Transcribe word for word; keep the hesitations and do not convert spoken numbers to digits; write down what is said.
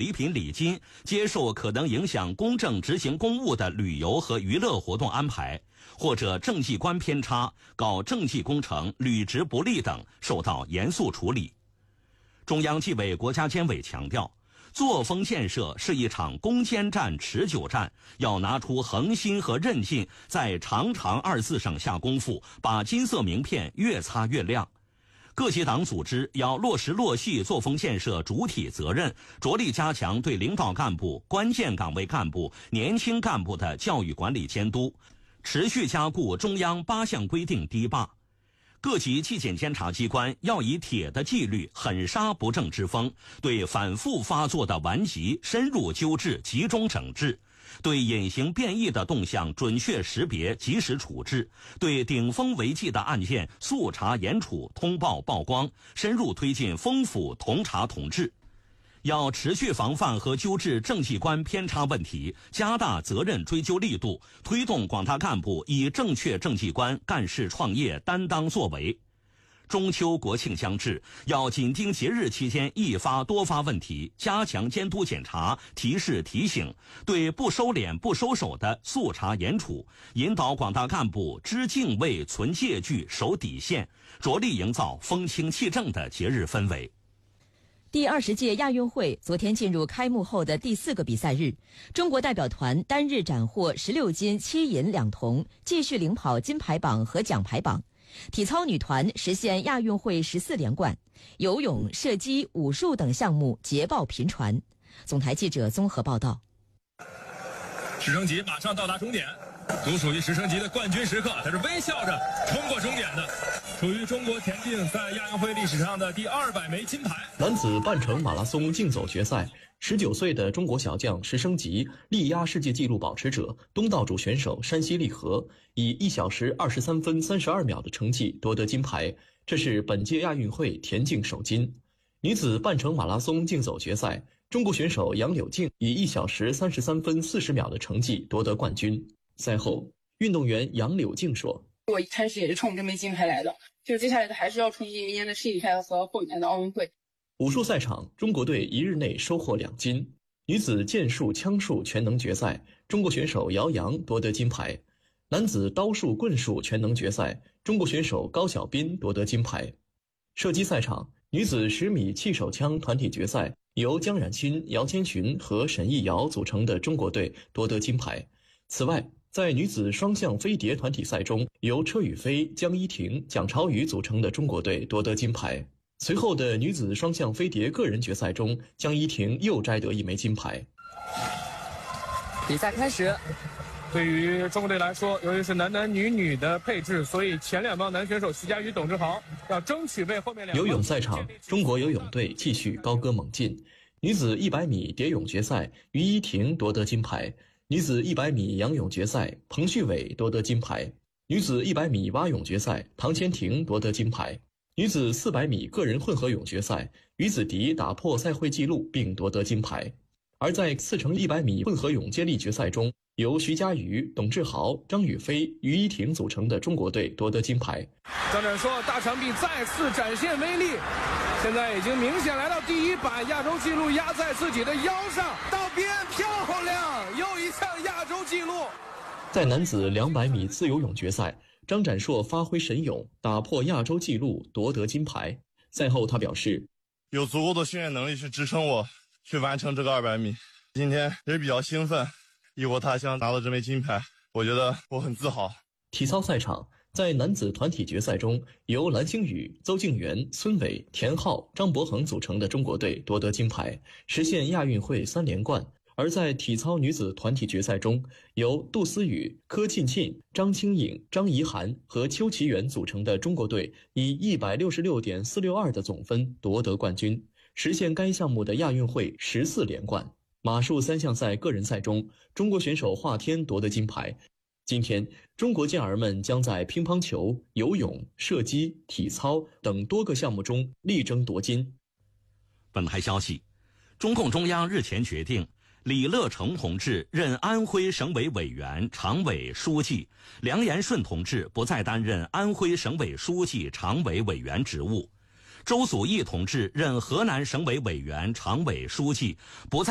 礼品礼金，接受可能影响公正执行公务的旅游和娱乐活动安排，或者政绩观偏差、搞政绩工程、履职不力等，受到严肃处理。中央纪委国家监委强调，作风建设是一场攻坚战、持久战，要拿出恒心和韧劲，在长长二字上下功夫，把金色名片越擦越亮。各级党组织要落实落细作风建设主体责任，着力加强对领导干部、关键岗位干部、年轻干部的教育管理监督，持续加固中央八项规定堤坝。各级纪检监察机关要以铁的纪律狠杀不正之风，对反复发作的顽疾深入纠治、集中整治，对隐形变异的动向准确识别、及时处置，对顶风违纪的案件速查严处、通报曝光，深入推进风府同查同治。要持续防范和纠治政绩观偏差问题，加大责任追究力度，推动广大干部以正确政绩观干事创业、担当作为。中秋国庆将至，要紧盯节日期间易发多发问题，加强监督检查、提示提醒，对不收敛不收手的速查严处，引导广大干部知敬畏、存戒惧、守底线，着力营造风清气正的节日氛围。 第二十届亚运会昨天进入开幕后的第四个比赛日，中国代表团单日斩获十六金七银两铜，继续领跑金牌榜和奖牌榜。体操女团实现亚运会十四连冠，游泳、射击、武术等项目捷报频传。总台记者综合报道。 直升机马上到达终点，独属于直升机的冠军时刻，它是微笑着冲过终点的，属于中国田径在亚运会历史上的第二百枚金牌。 男子半程马拉松竞走决赛，十九岁的中国小将石生吉力压世界纪录保持者东道主选手山西利和，以一小时二十三分三十二秒的成绩夺得金牌，这是本届亚运会田径首金。女子半程马拉松竞走决赛，中国选手杨柳静以一小时三十三分四十秒的成绩夺得冠军。赛后，运动员杨柳静说：“ 我一开始也是冲这枚金牌来的，就接下来的还是要冲击明年的世锦赛和后年的奥运会。” 武术赛场，中国队一日内收获两金。女子剑术、枪术全能决赛，中国选手姚洋夺得金牌；男子刀术、棍术全能决赛，中国选手高晓斌夺得金牌。射击赛场，女子十米气手枪团体决赛，由江冉鑫、姚千寻和沈艺瑶组成的中国队夺得金牌。此外，在女子双项飞碟团体赛中，由车宇飞、江一婷、蒋超宇组成的中国队夺得金牌。随后的女子双项飞碟个人决赛中，江一婷又摘得一枚金牌。 比赛开始。 对于中国队来说，由于是男男女女的配置，所以前两帮男选手徐嘉余、董志豪要争取为后面两。 游泳赛场，中国游泳队继续高歌猛进。女子一百米蝶泳决赛，于依婷夺得金牌；女子一百米仰泳决赛，彭旭伟夺得金牌；女子一百米蛙泳决赛，唐千婷夺得金牌；女子四百米个人混合泳决赛，于子迪打破赛会纪录并夺得金牌。而在四乘一百米混合泳接力决赛中，由徐嘉余、董志豪、张雨霏、于依婷组成的中国队夺得金牌。 张展硕大长臂再次展现威力，现在已经明显来到第一把，亚洲纪录压在自己的腰上，到边漂亮，又一项亚洲纪录。 在男子两百米自由泳决赛，张展硕发挥神勇，打破亚洲纪录夺得金牌。赛后他表示， 有足够的训练能力去支撑我去完成这个二百米，今天也是比较兴奋，异国他乡拿到这枚金牌，我觉得我很自豪。 体操赛场，在男子团体决赛中，由蓝星宇、邹敬园、孙伟、田浩、张博恒组成的中国队夺得金牌，实现亚运会三连冠。而在体操女子团体决赛中，由杜思雨、柯庆庆、张清颖、张怡涵和邱其元组成的中国队以 一百六十六点四六二 的总分夺得冠军，实现该项目的亚运会十四连冠。马术三项赛个人赛中，中国选手华天夺得金牌。今天，中国健儿们将在乒乓球、游泳、射击、体操等多个项目中力争夺金。 本台消息，中共中央日前决定，李乐成同志任安徽省委委员、常委、书记，梁延顺同志不再担任安徽省委书记、常委、委员职务，周祖义同志任河南省委委员、常委、书记，不再